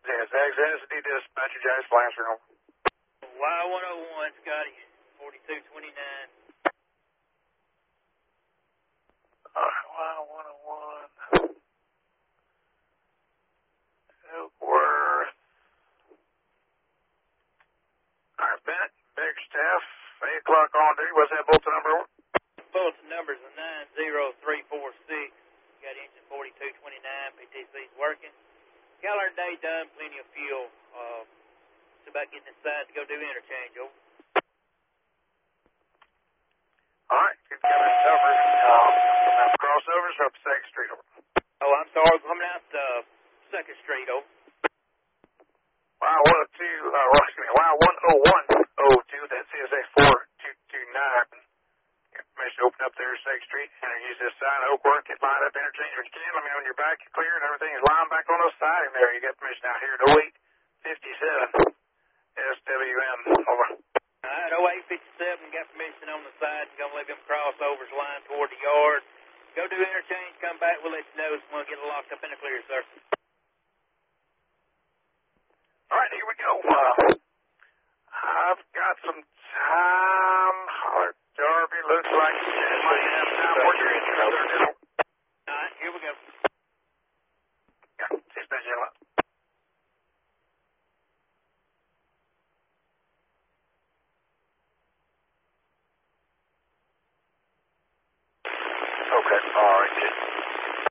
Yes, Exodus, dispatcher, James Blanchard. Y101, Scotty, 4229. Y101. Oakworth. Alright, Bennett, big staff, 8 o'clock on duty. What's that bulletin number? Bulletin numbers are 90346. Got engine 4229. PTC's working. Calendar day done. Plenty of fuel. It's about getting inside to go do interchange. Over. Alright, good coverage. Crossovers up 2nd Street. Over. Oh, I'm sorry. Coming out 2nd Street. Over. Y10102. That's CSA 4229. Permission to open up there 2nd Street and use this sign. Oakworth, get lined up interchange when you can. Let me know when you're back, you're clear, and everything is lined back on the siding there. You got permission out here at 0857 SWM. Over. Alright, 0857. Got permission on the side. Gonna leave them crossovers lined toward the yard. Go do interchange, come back, we'll let you know. We'll get it locked up in the clear, sir. Alright, here we go. I've got some time. Darby looks like you might have time for your intro. Alright, here we go. Yeah, dispatch yellow. Okay, alright, good.